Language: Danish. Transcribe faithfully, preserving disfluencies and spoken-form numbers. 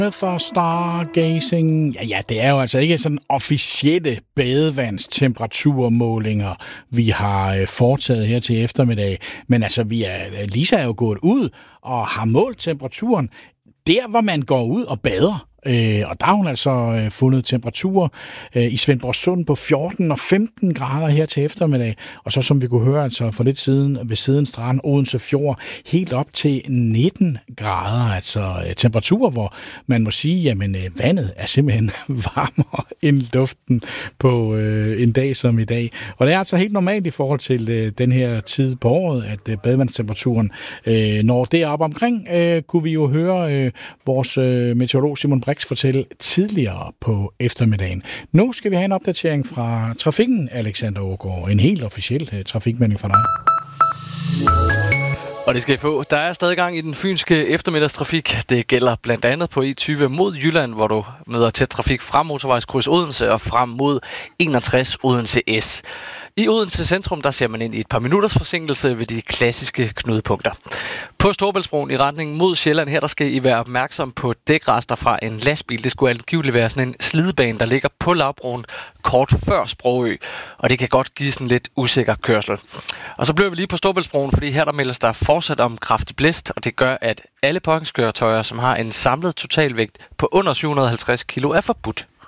For stargazing, ja, ja, det er jo altså ikke sådan officielle badevandstemperaturemålinger, vi har øh, foretaget her til eftermiddag, men altså, vi er, Lisa er jo gået ud og har målt temperaturen der, hvor man går ud og bader. Øh, og der har hun altså øh, fundet temperaturer øh, i Svendborgsund på fjorten og femten grader her til eftermiddag. Og så som vi kunne høre altså for lidt siden ved siden strand Odense Fjord helt op til nitten grader. Altså øh, temperaturer, hvor man må sige, jamen øh, vandet er simpelthen varmere end luften på øh, en dag som i dag. Og det er altså helt normalt i forhold til øh, den her tid på året, at øh, badevandstemperaturen øh, når derop omkring. Øh, kunne vi jo høre øh, vores øh, meteorolog Simon Brix fortælle tidligere på eftermiddagen. Nu skal vi have en opdatering fra trafikken, Alexander Aagaard. En helt officiel uh, trafikmelding fra dig. Og det skal I få. Der er stadig gang i den fynske eftermiddagstrafik. Det gælder blandt andet på E tyve mod Jylland, hvor du møder tæt trafik fra motorvejskryds Odense og frem mod enogtres Odense S. I Odense centrum, der ser man ind i et par minutters forsinkelse ved de klassiske knudepunkter. På Storebæltsbroen i retning mod Sjælland, her der skal I være opmærksom på dækrester fra en lastbil. Det skulle angiveligt være sådan en slidebane, der ligger på lavbroen kort før Sprogø. Og det kan godt give sådan lidt usikker kørsel. Og så bliver vi lige på Storebæltsbroen, fordi her der meldes der fortsat om kraftig blæst, og det gør, at alle påhængskøretøjer, som har en samlet totalvægt på under syv hundrede og halvtreds kilo, er forbudt.